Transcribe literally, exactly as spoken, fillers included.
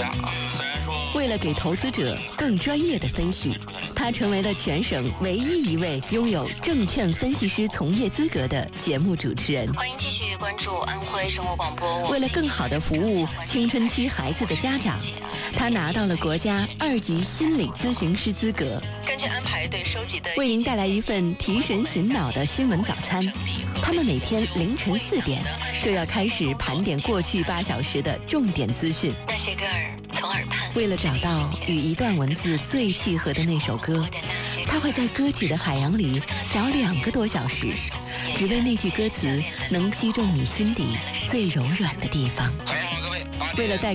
家啊。虽然说为了给投资者更专业的分析，他成为了全省唯一一位拥有证券分析师从业资格的节目主持人。 欢迎继续关注安徽生活广播。 为了更好地服务青春期孩子的家长，他拿到了国家二级心理咨询师资格。 根据安排对收集的， 为您带来一份提神醒脑的新闻早餐。他们每天凌晨四点就要开始盘点过去八小时的重点资讯。 那些歌儿从耳畔， 为了找到与一段文字最契合的那首歌，他会在歌曲的海洋里找两个多小时，只为那句歌词能击中你心底最柔软的地方。为了带